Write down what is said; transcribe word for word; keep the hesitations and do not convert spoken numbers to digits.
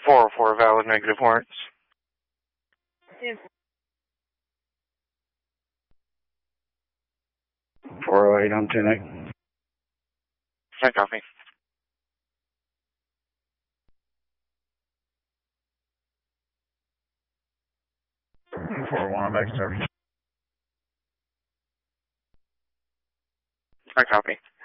four oh four, valid negative warrants. four oh eight on ten eight. I copy. four oh one, I'm back to service. I copy.